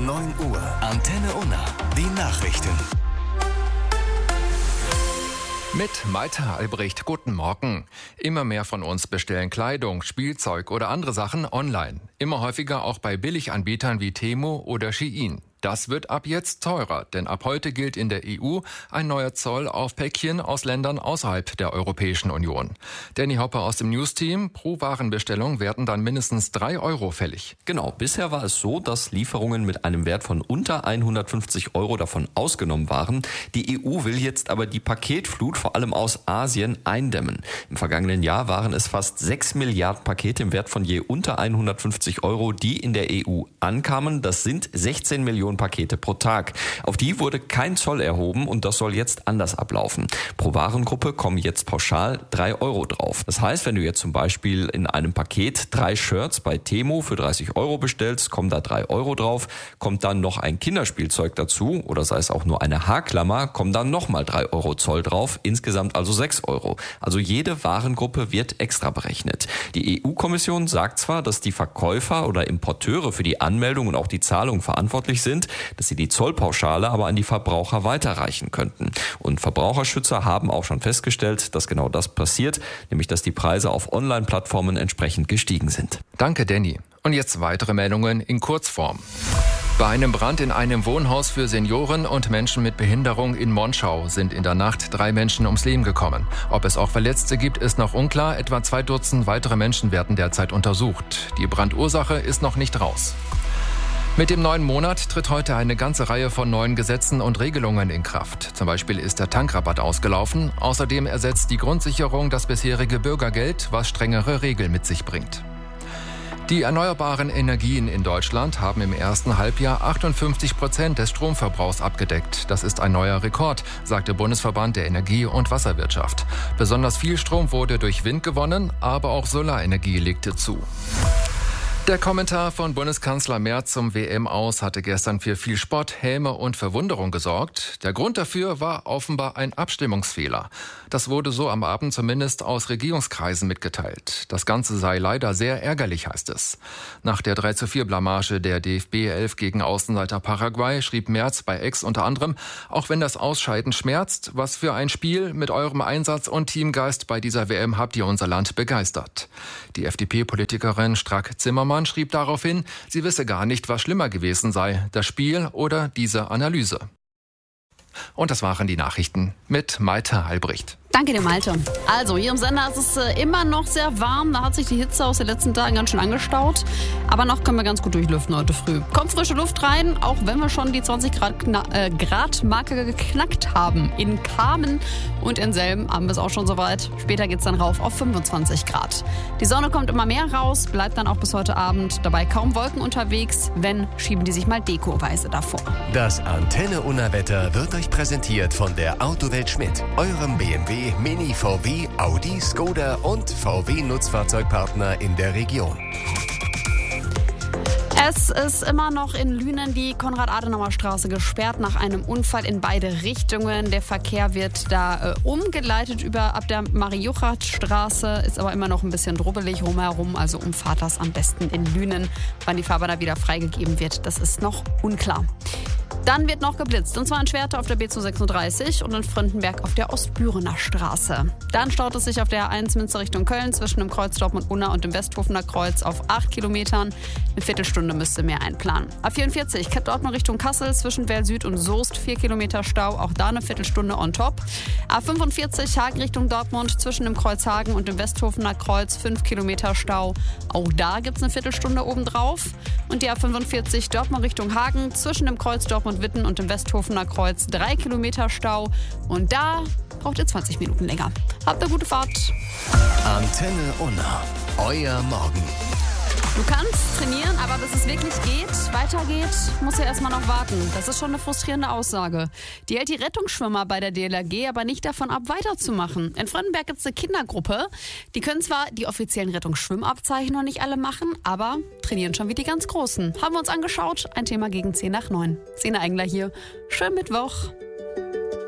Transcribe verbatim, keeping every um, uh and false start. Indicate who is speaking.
Speaker 1: neun Uhr. Antenne Unna. Die Nachrichten.
Speaker 2: Mit Malte Albrecht, guten Morgen. Immer mehr von uns bestellen Kleidung, Spielzeug oder andere Sachen online. Immer häufiger auch bei Billiganbietern wie Temu oder Shein. Das wird ab jetzt teurer, denn ab heute gilt in der E U ein neuer Zoll auf Päckchen aus Ländern außerhalb der Europäischen Union. Danny Hopper aus dem News-Team, pro Warenbestellung werden dann mindestens drei Euro fällig.
Speaker 3: Genau, bisher war es so, dass Lieferungen mit einem Wert von unter hundertfünfzig Euro davon ausgenommen waren. Die E U will jetzt aber die Paketflut vor allem aus Asien eindämmen. Im vergangenen Jahr waren es fast sechs Milliarden Pakete im Wert von je unter hundertfünfzig Euro, die in der E U ankamen. Das sind sechzehn Millionen Pakete pro Tag. Auf die wurde kein Zoll erhoben und das soll jetzt anders ablaufen. Pro Warengruppe kommen jetzt pauschal drei Euro drauf. Das heißt, wenn du jetzt zum Beispiel in einem Paket drei Shirts bei Temu für dreißig Euro bestellst, kommen da drei Euro drauf. Kommt dann noch ein Kinderspielzeug dazu oder sei es auch nur eine Haarklammer, kommen dann nochmal drei Euro Zoll drauf. Insgesamt also sechs Euro. Also jede Warengruppe wird extra berechnet. Die E U-Kommission sagt zwar, dass die Verkäufer oder Importeure für die Anmeldung und auch die Zahlung verantwortlich sind, dass sie die Zollpauschale aber an die Verbraucher weiterreichen könnten. Und Verbraucherschützer haben auch schon festgestellt, dass genau das passiert, nämlich dass die Preise auf Online-Plattformen entsprechend gestiegen sind.
Speaker 2: Danke, Danny. Und jetzt weitere Meldungen in Kurzform. Bei einem Brand in einem Wohnhaus für Senioren und Menschen mit Behinderung in Monschau sind in der Nacht drei Menschen ums Leben gekommen. Ob es auch Verletzte gibt, ist noch unklar. Etwa zwei Dutzend weitere Menschen werden derzeit untersucht. Die Brandursache ist noch nicht raus. Mit dem neuen Monat tritt heute eine ganze Reihe von neuen Gesetzen und Regelungen in Kraft. Zum Beispiel ist der Tankrabatt ausgelaufen. Außerdem ersetzt die Grundsicherung das bisherige Bürgergeld, was strengere Regeln mit sich bringt. Die erneuerbaren Energien in Deutschland haben im ersten Halbjahr achtundfünfzig Prozent des Stromverbrauchs abgedeckt. Das ist ein neuer Rekord, sagt der Bundesverband der Energie- und Wasserwirtschaft. Besonders viel Strom wurde durch Wind gewonnen, aber auch Solarenergie legte zu. Der Kommentar von Bundeskanzler Merz zum W M-Aus hatte gestern für viel Spott, Häme und Verwunderung gesorgt. Der Grund dafür war offenbar ein Abstimmungsfehler. Das wurde so am Abend zumindest aus Regierungskreisen mitgeteilt. Das Ganze sei leider sehr ärgerlich, heißt es. Nach der drei zu vier Blamage der D F B elf gegen Außenseiter Paraguay schrieb Merz bei X unter anderem: Auch wenn das Ausscheiden schmerzt, was für ein Spiel mit eurem Einsatz und Teamgeist bei dieser W M habt ihr unser Land begeistert. Die F D P-Politikerin Strack-Zimmermann schrieb daraufhin, sie wisse gar nicht, was schlimmer gewesen sei, das Spiel oder diese Analyse. Und das waren die Nachrichten mit Malte Albrecht.
Speaker 4: Danke dir, Malte. Also, hier im Sender ist es äh, immer noch sehr warm. Da hat sich die Hitze aus den letzten Tagen ganz schön angestaut. Aber noch können wir ganz gut durchlüften heute früh. Kommt frische Luft rein, auch wenn wir schon die zwanzig Grad, äh, Grad Marke geknackt haben. In Kamen und in Selm haben wir es auch schon soweit. Später geht es dann rauf auf fünfundzwanzig Grad. Die Sonne kommt immer mehr raus, bleibt dann auch bis heute Abend. Dabei kaum Wolken unterwegs. Wenn, schieben die sich mal dekoweise davor.
Speaker 1: Das Antenne Unna Wetter wird euch präsentiert von der Autowelt Schmidt, eurem B M W, Mini, V W, Audi, Skoda und V W-Nutzfahrzeugpartner in der Region.
Speaker 4: Es ist immer noch in Lünen die Konrad-Adenauer-Straße gesperrt nach einem Unfall in beide Richtungen. Der Verkehr wird da äh, umgeleitet über ab der Marie-Juchat-Straße, ist aber immer noch ein bisschen drubbelig rumherum, also umfahrt das am besten in Lünen. Wann die Fahrbahn da wieder freigegeben wird, das ist noch unklar. Dann wird noch geblitzt, und zwar in Schwerte auf der B zweihundertsechsunddreißig und in Frontenberg auf der Ostbürener Straße. Dann staut es sich auf der A eins Münster Richtung Köln zwischen dem Kreuz Dortmund-Unna und dem Westhofener Kreuz auf acht Kilometern. Eine Viertelstunde müsste mehr einplanen. A vierundvierzig Dortmund Richtung Kassel zwischen Werl Süd und Soest vier Kilometer Stau, auch da eine Viertelstunde on top. A fünfundvierzig Hagen Richtung Dortmund zwischen dem Kreuz Hagen und dem Westhofener Kreuz fünf Kilometer Stau, auch da gibt es eine Viertelstunde obendrauf. Und die A fünfundvierzig Dortmund Richtung Hagen zwischen dem Kreuz Dortmund-Witten und dem Westhofener Kreuz drei Kilometer Stau. Und da braucht ihr zwanzig Minuten länger. Habt eine gute Fahrt.
Speaker 1: Antenne Unna, euer Morgen.
Speaker 4: Du kannst trainieren, aber bis es wirklich geht, weitergeht, muss ja erstmal noch warten. Das ist schon eine frustrierende Aussage. Die hält die Rettungsschwimmer bei der D L R G aber nicht davon ab, weiterzumachen. In Frontenberg gibt es eine Kindergruppe. Die können zwar die offiziellen Rettungsschwimmabzeichen noch nicht alle machen, aber trainieren schon wie die ganz Großen. Haben wir uns angeschaut. Ein Thema gegen zehn nach neun. Sina Engler hier. Schönen Mittwoch.